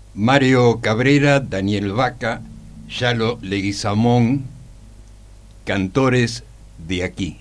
Mario Cabrera, Daniel Vaca, Yalo Leguizamón, cantores de aquí,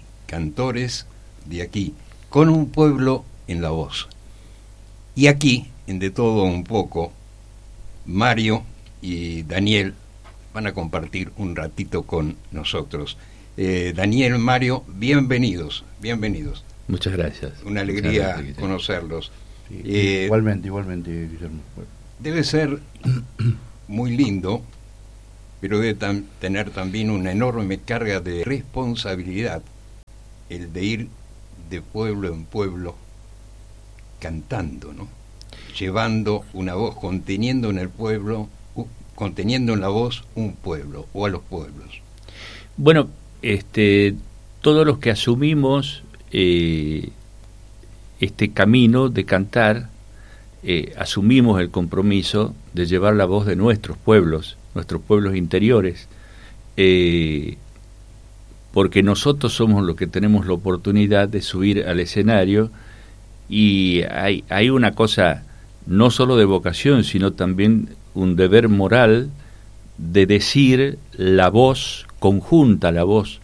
con un pueblo en la voz. Y aquí, en De Todo Un Poco, Mario y Daniel van a compartir un ratito con nosotros. Daniel, Mario, bienvenidos. Muchas gracias. Una alegría conocerlos. Sí, igualmente, Guillermo. Debe ser muy lindo, pero debe tener también una enorme carga de responsabilidad, el de ir de pueblo en pueblo cantando, ¿no? Llevando una voz, conteniendo en el pueblo, conteniendo en la voz un pueblo o a los pueblos. Bueno, todos los que asumimos este camino de cantar, asumimos el compromiso de llevar la voz de nuestros pueblos interiores, porque nosotros somos los que tenemos la oportunidad de subir al escenario, y hay una cosa no solo de vocación, sino también un deber moral de decir la voz conjunta, la voz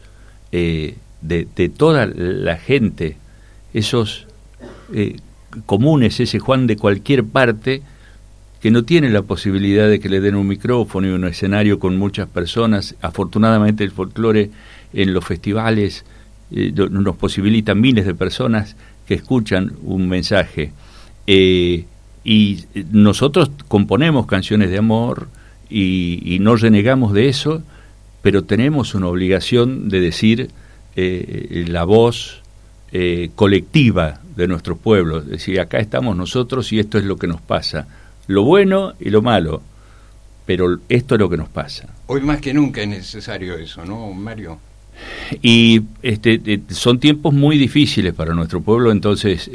de toda la gente, esos comunes, ese Juan de cualquier parte que no tiene la posibilidad de que le den un micrófono y un escenario con muchas personas. Afortunadamente el folclore en los festivales nos posibilita miles de personas que escuchan un mensaje, y nosotros componemos canciones de amor y no renegamos de eso, pero tenemos una obligación de decir la voz colectiva de nuestro pueblo, es decir, acá estamos nosotros y esto es lo que nos pasa, lo bueno y lo malo, pero esto es lo que nos pasa. Hoy más que nunca es necesario eso, ¿no, Mario? Y son tiempos muy difíciles para nuestro pueblo, entonces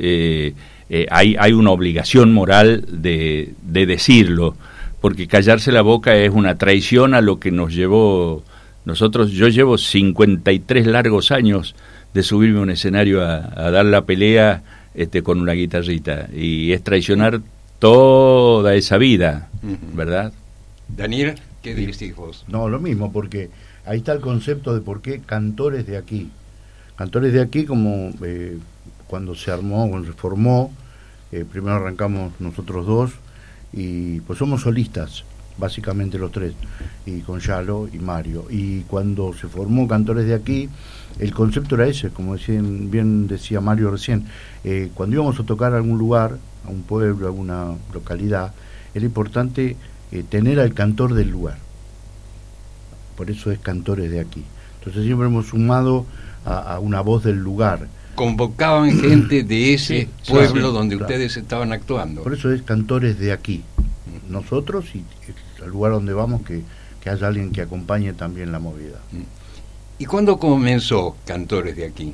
hay una obligación moral de decirlo, porque callarse la boca es una traición a lo que nos llevó nosotros. Yo llevo 53 largos años de subirme a un escenario a dar la pelea con una guitarrita, y es traicionar toda esa vida, ¿verdad? Daniel, ¿qué decís vos? No, lo mismo, porque ahí está el concepto de por qué cantores de aquí. Cantores de aquí, como cuando se formó, primero arrancamos nosotros dos, y pues somos solistas, básicamente los tres, y con Yalo y Mario. Y cuando se formó Cantores de Aquí, el concepto era ese, como bien decía Mario recién, cuando íbamos a tocar a algún lugar, a un pueblo, a alguna localidad, era importante tener al cantor del lugar. Por eso es Cantores de Aquí. Entonces siempre hemos sumado a una voz del lugar. Convocaban gente de ese pueblo donde ustedes estaban actuando. Por eso es Cantores de Aquí. Nosotros y el lugar donde vamos, que haya alguien que acompañe también la movida. ¿Y cuándo comenzó Cantores de Aquí?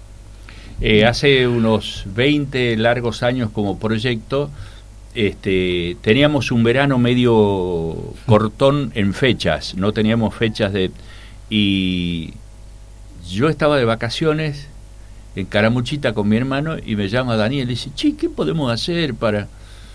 Hace unos 20 largos años como proyecto. Teníamos un verano medio cortón en fechas, no teníamos fechas y yo estaba de vacaciones en Caramuchita con mi hermano, y me llama Daniel y dice: "Che, ¿qué podemos hacer para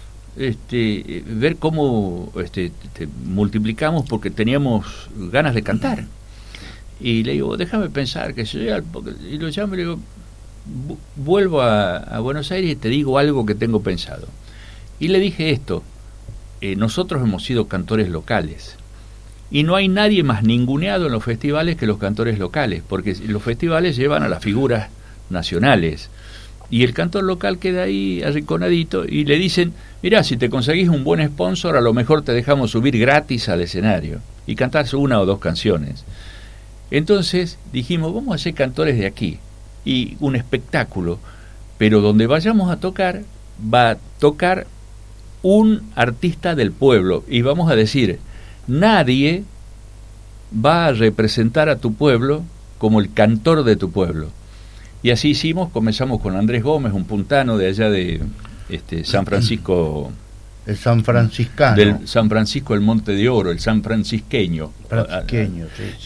ver cómo multiplicamos?", porque teníamos ganas de cantar. Y le digo: "Déjame pensar", que yo, y lo llamo y le digo: "Vuelvo a Buenos Aires y te digo algo que tengo pensado". Y le dije esto: nosotros hemos sido cantores locales, y no hay nadie más ninguneado en los festivales que los cantores locales, porque los festivales llevan a las figuras nacionales, y el cantor local queda ahí arrinconadito, y le dicen: "Mirá, si te conseguís un buen sponsor, a lo mejor te dejamos subir gratis al escenario y cantar una o dos canciones". Entonces dijimos: vamos a ser Cantores de Aquí, y un espectáculo, pero donde vayamos a tocar, va a tocar un artista del pueblo, y vamos a decir: nadie va a representar a tu pueblo como el cantor de tu pueblo. Y así hicimos. Comenzamos con Andrés Gómez, un puntano de allá de San Francisco, el San Franciscano, del San Francisco del Monte de Oro, el San Francisqueño,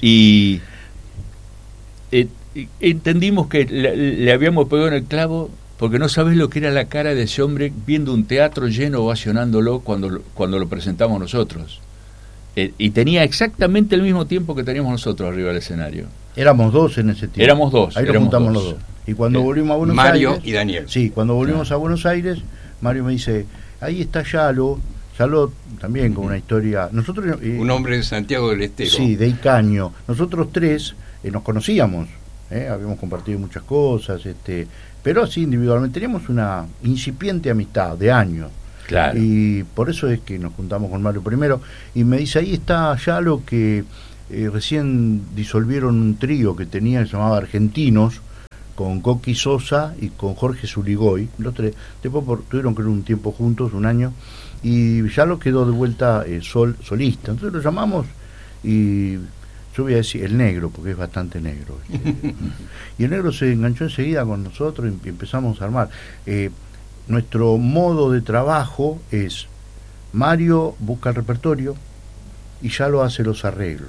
sí. y entendimos que le habíamos pegado en el clavo, porque no sabés lo que era la cara de ese hombre viendo un teatro lleno, ovacionándolo cuando lo presentamos nosotros. Y tenía exactamente el mismo tiempo que teníamos nosotros arriba del escenario. Éramos dos en ese tiempo. Éramos dos. Ahí nos juntamos los dos. Y cuando volvimos a Buenos Mario Aires... y Daniel. Sí, cuando volvimos a Buenos Aires, Mario me dice, ahí está Yalo también con una historia... nosotros un hombre de Santiago del Estero. Sí, de Icaño. Nosotros tres nos conocíamos, habíamos compartido muchas cosas, pero así individualmente teníamos una incipiente amistad de años. Claro. Y por eso es que nos juntamos con Mario primero. Y me dice, ahí está Yalo, que recién disolvieron un trío que tenía, que se llamaba Argentinos, con Coqui Sosa y con Jorge Zuligoy. Los tres, después tuvieron que ir un tiempo juntos, un año, y Yalo quedó de vuelta solista. Entonces lo llamamos y yo voy a decir el negro, porque es bastante negro. Y el negro se enganchó enseguida con nosotros y empezamos a armar. Nuestro modo de trabajo es: Mario busca el repertorio y ya lo hace los arreglos,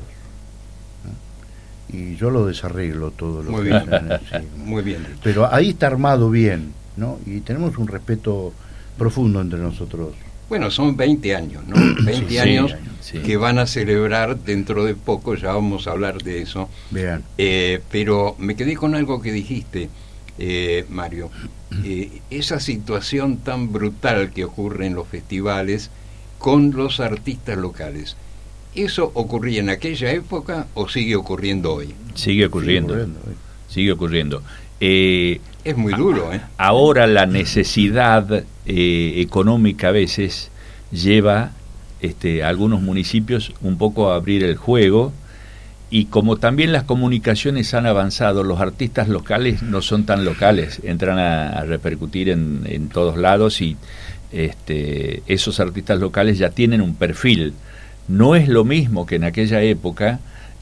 ¿no? Y yo lo desarreglo todo lo muy que bien. sí. Muy bien. Pero ahí está armado bien, ¿no? Y tenemos un respeto profundo entre nosotros. Bueno, son 20 años, ¿no? 20 Sí, años sí. que van a celebrar dentro de poco, ya vamos a hablar de eso. Vean. Pero me quedé con algo que dijiste, Mario. Esa situación tan brutal que ocurre en los festivales con los artistas locales, ¿eso ocurría en aquella época o sigue ocurriendo hoy? Sigue ocurriendo. Sigue ocurriendo. Es muy duro, ¿eh? Ahora la necesidad económica a veces lleva a algunos municipios un poco a abrir el juego, y como también las comunicaciones han avanzado, los artistas locales no son tan locales, entran a repercutir en todos lados, y esos artistas locales ya tienen un perfil. No es lo mismo que en aquella época.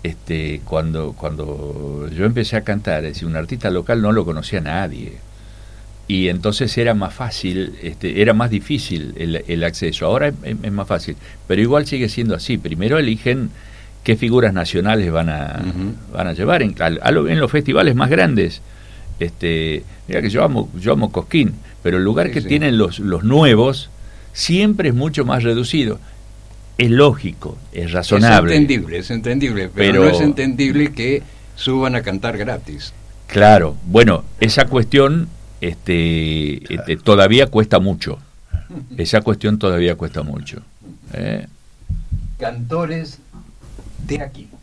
Cuando yo empecé a cantar, es decir, un artista local no lo conocía nadie, y entonces era más fácil, era más difícil el acceso. Ahora es más fácil, pero igual sigue siendo así. Primero eligen qué figuras nacionales van a llevar en los festivales más grandes. Mira que yo amo Cosquín, pero el lugar que tienen los nuevos siempre es mucho más reducido. Es lógico, es razonable. Es entendible, pero no es entendible que suban a cantar gratis. Claro, bueno, esa cuestión todavía cuesta mucho. Esa cuestión todavía cuesta mucho. Cantores de aquí.